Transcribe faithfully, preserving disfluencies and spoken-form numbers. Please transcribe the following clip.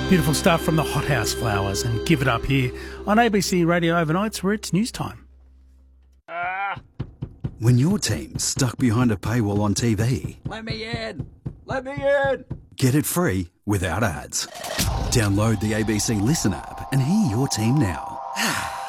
Beautiful stuff from the Hothouse Flowers and Give It Up here on A B C Radio Overnights where it's news time. Ah. When your team's stuck behind a paywall on T V, Let me in! Let me in! get it free without ads. Download the A B C Listen app and hear your team now.